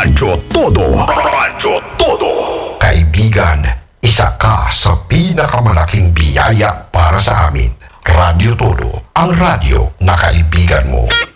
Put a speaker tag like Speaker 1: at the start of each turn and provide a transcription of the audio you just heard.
Speaker 1: Radyo Todo. Radyo Todo. Kaibigan, isa ka sa pinakamalaking biyaya para sa amin. Radyo Todo, ang radyo na kaibigan mo.